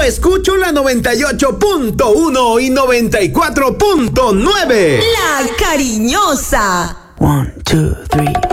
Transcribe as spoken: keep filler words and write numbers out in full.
escucho la noventa y ocho punto uno y noventa y cuatro punto nueve. La Cariñosa. One, two, three.